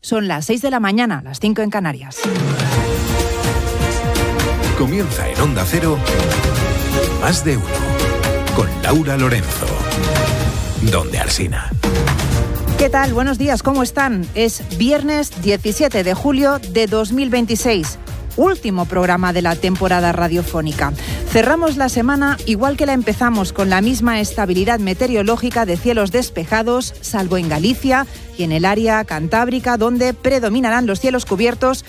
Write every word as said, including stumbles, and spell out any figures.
Son las seis de la mañana, las cinco en Canarias. Comienza en Onda Cero, Más de Uno, con Laura Lorenzo. Donde Alsina. ¿Qué tal? Buenos días, ¿cómo están? Es viernes diecisiete de julio de dos mil veintiséis. Último programa de la temporada radiofónica. Cerramos la semana igual que la empezamos, con la misma estabilidad meteorológica de cielos despejados, salvo en Galicia y en el área cantábrica, donde predominarán los cielos cubiertos